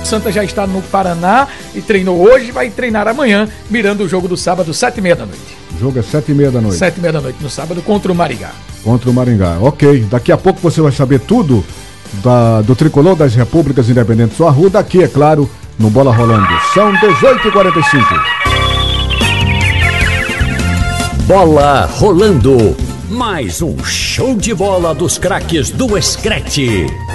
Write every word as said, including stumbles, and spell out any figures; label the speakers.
Speaker 1: Santa já está no Paraná e treinou hoje, vai treinar amanhã, mirando o jogo do sábado, sete e meia da noite.
Speaker 2: O jogo é sete e meia da noite.
Speaker 1: Sete e meia da noite no sábado contra o Maringá.
Speaker 2: Contra o Maringá, ok. Daqui a pouco você vai saber tudo da, do Tricolor das Repúblicas Independentes do Arruda, aqui, é claro, no Bola Rolando. São dezoito e quarenta e cinco.
Speaker 3: Bola Rolando. Mais um show de bola dos craques do Screte.